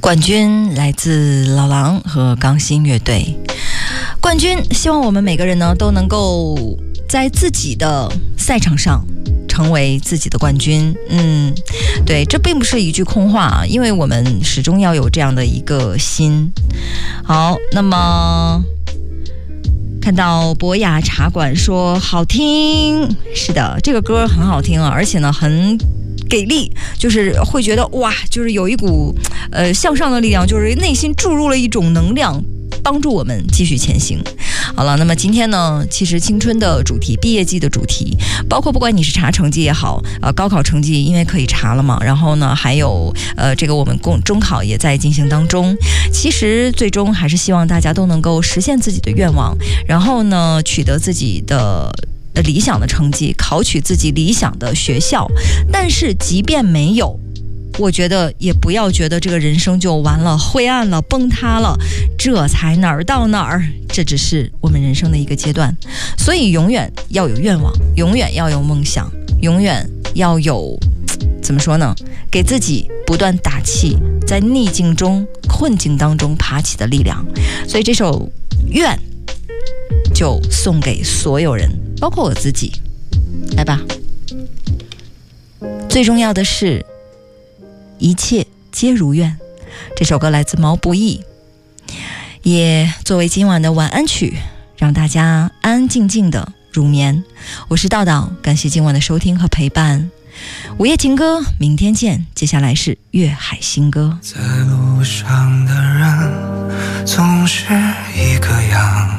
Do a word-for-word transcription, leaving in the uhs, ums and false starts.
冠军来自老狼和钢心乐队。冠军希望我们每个人呢都能够在自己的赛场上成为自己的冠军。嗯，对，这并不是一句空话，因为我们始终要有这样的一个心。好，那么看到博雅茶馆说好听，是的，这个歌很好听啊，而且呢很给力，就是会觉得哇，就是有一股呃向上的力量，就是内心注入了一种能量，帮助我们继续前行。好了，那么今天呢，其实青春的主题、毕业季的主题，包括不管你是查成绩也好，呃，高考成绩因为可以查了嘛，然后呢，还有呃，这个我们公中考也在进行当中。其实最终还是希望大家都能够实现自己的愿望，然后呢，取得自己的理想的成绩，考取自己理想的学校。但是即便没有，我觉得也不要觉得这个人生就完了，灰暗了，崩塌了，这才哪儿到哪儿，这只是我们人生的一个阶段。所以永远要有愿望，永远要有梦想，永远要有怎么说呢，给自己不断打气，在逆境中困境当中爬起的力量。所以这首愿就送给所有人，包括我自己。来吧，最重要的是一切皆如愿。这首歌来自毛不易，也作为今晚的晚安曲，让大家安安静静的入眠。我是道道，感谢今晚的收听和陪伴。午夜情歌，明天见。接下来是粤海新歌。 在路上的人总是一个样，